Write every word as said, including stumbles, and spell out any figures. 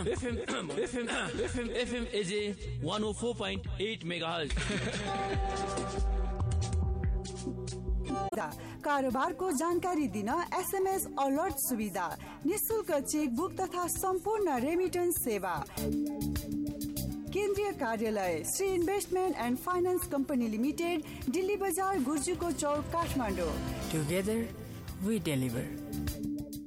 FM FM FM FM एजे one oh four point eight megahertz. कारोबारको जानकारी दिन SMS alert सुविधा, निशुल्क चेक बुक तथा सम्पूर्ण रेमिटेन्स सेवा। केन्द्रीय कार्यालय Shri investment and finance company limited, Delhi बजार, गुर्जुको चौक, काठमाडौँ। Together we deliver.